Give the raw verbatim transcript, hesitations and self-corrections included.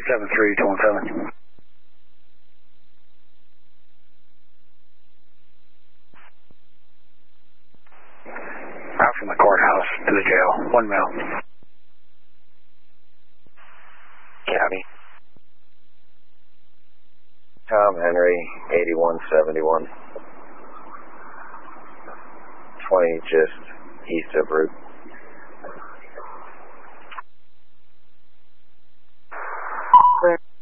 seven three two one seven. Out from the courthouse to the jail. One mil. County. Tom Henry, eighty-one seventy-one. twenty just east of Route. Clear.